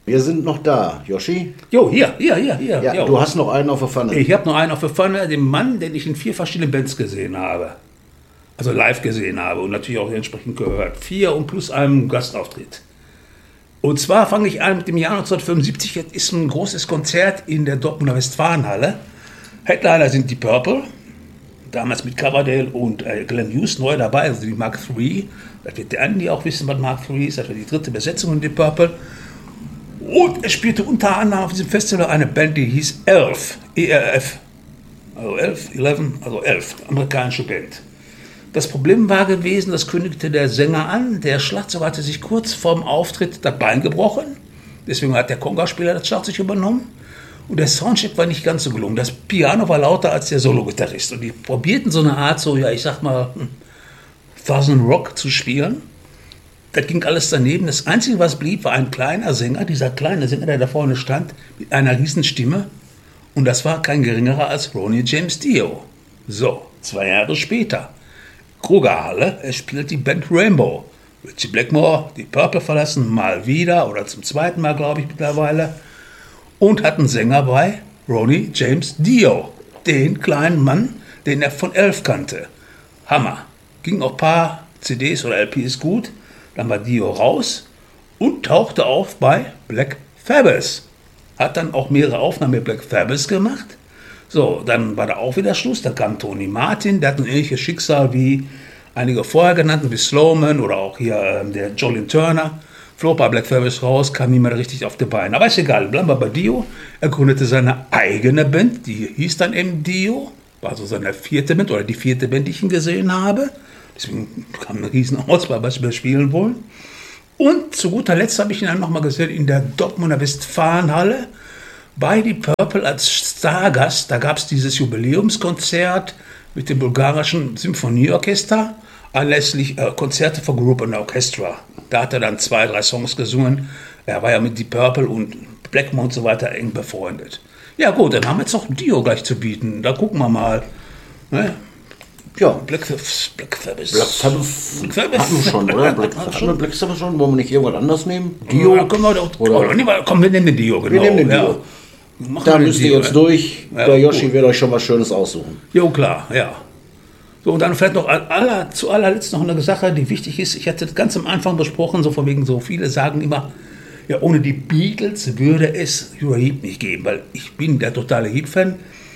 Wir sind noch da, Yoshi. Jo, hier. Ja, jo. du hast noch einen auf der Pfanne. Ich habe noch einen auf der Pfanne, den Mann, den ich in 4 verschiedenen Bands gesehen habe. Also live gesehen habe und natürlich auch entsprechend gehört. 4 und plus einem Gastauftritt. Und zwar fange ich an mit dem Jahr 1975. Jetzt ist ein großes Konzert in der Dortmunder Westfalenhalle. Headliner sind die Purple. Damals mit Coverdale und Glenn Hughes neu dabei, also die Mark III. Das wird der Andi auch wissen, was Mark III ist. Das wird die 3. Besetzung in die Purple. Und er spielte unter anderem auf diesem Festival eine Band, die hieß Elf, ERF. Also 11, amerikanische Band. Das Problem war gewesen, das kündigte der Sänger an, der Schlagzeuger hatte sich kurz vorm Auftritt das Bein gebrochen. Deswegen hat der Conga-Spieler das Schlagzeug übernommen. Und der Soundcheck war nicht ganz so gelungen. Das Piano war lauter als der Solo-Gitarrist. Und die probierten so eine Art, Southern Rock zu spielen. Das ging alles daneben. Das Einzige, was blieb, war ein kleiner Sänger, dieser kleine Sänger, der da vorne stand, mit einer riesen Stimme. Und das war kein geringerer als Ronnie James Dio. So, 2 Jahre später. Krugerhalle, er spielt die Band Rainbow. Richie Blackmore, die Purple verlassen, mal wieder, oder zum 2. Mal, glaube ich, mittlerweile. Und hat einen Sänger bei, Ronnie James Dio. Den kleinen Mann, den er von Elf kannte. Hammer. Ging auch ein paar CDs oder LPs gut. Dann war Dio raus und tauchte auf bei Black Sabbath. Hat dann auch mehrere Aufnahmen mit Black Sabbath gemacht. So, dann war da auch wieder Schluss. Da kam Tony Martin, der hat ein ähnliches Schicksal wie einige vorher genannten, wie Slowman oder auch hier der Jolene Turner. Flog bei Black Sabbath raus, kam niemand richtig auf die Beine. Aber ist egal, bleiben wir bei Dio. Er gründete seine eigene Band, die hieß dann eben Dio. War so seine 4. Band oder die 4. Band, die ich ihn gesehen habe. Deswegen kam eine riesen Auswahl, was wir spielen wollen. Und zu guter Letzt habe ich ihn dann nochmal gesehen in der Dortmunder Westfalenhalle bei die Purple als Stargast. Da gab es dieses Jubiläumskonzert mit dem bulgarischen Symphonieorchester, anlässlich Konzerte für Group and Orchestra. Da hat er dann 2, 3 Songs gesungen. Er war ja mit die Purple und Blackmore und so weiter eng befreundet. Ja gut, dann haben wir jetzt noch Dio gleich zu bieten. Da gucken wir mal. Ne? Ja, Black Sabbath. Hatten wir schon, oder? Black Sabbath schon? Wollen wir nicht irgendwas anderes nehmen? Dio? Ja, komm, wir nehmen den Dio, genau. Wir nehmen den Dio. Ja. Da müsst ihr jetzt durch. Ja, der Yoshi wird euch schon was Schönes aussuchen. Jo, klar, ja. So, und dann vielleicht noch zu allerletzt noch eine Sache, die wichtig ist. Ich hatte das ganz am Anfang besprochen, so von wegen, so viele sagen immer, ja, ohne die Beatles würde es Uriah Heep nicht geben, weil ich bin der totale Heep-Fan.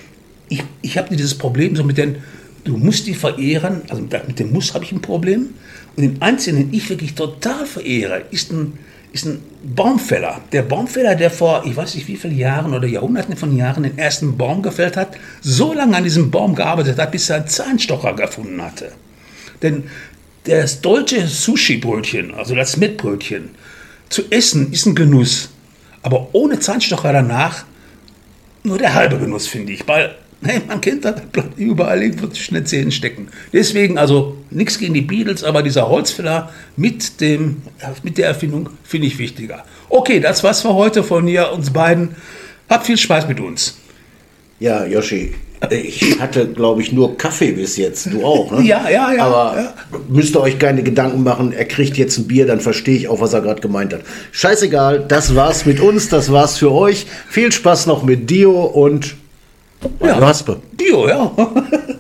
Ich habe dieses Problem so mit den, du musst die verehren, also mit dem Muss habe ich ein Problem. Und den einzigen, den ich wirklich total verehre, ist ein Baumfäller. Der Baumfäller, der vor, ich weiß nicht wie viele Jahren oder Jahrhunderten von Jahren den ersten Baum gefällt hat, so lange an diesem Baum gearbeitet hat, bis er einen Zahnstocher gefunden hatte. Denn das deutsche Sushi-Brötchen, also das Mettbrötchen, zu essen ist ein Genuss. Aber ohne Zahnstocher danach nur der halbe Genuss, finde ich. Weil, man kennt das, bleibt überall irgendwo zwischen den Zähnen stecken. Deswegen, also nichts gegen die Beatles, aber dieser Holzfäller mit der Erfindung finde ich wichtiger. Okay, das war's für heute von uns beiden. Habt viel Spaß mit uns. Ja, Yoshi, ich hatte, glaube ich, nur Kaffee bis jetzt. Du auch, ne? Ja. Aber müsst ihr euch keine Gedanken machen, er kriegt jetzt ein Bier, dann verstehe ich auch, was er gerade gemeint hat. Scheißegal, das war's mit uns, das war's für euch. Viel Spaß noch mit Dio und Raspe. Dio, ja.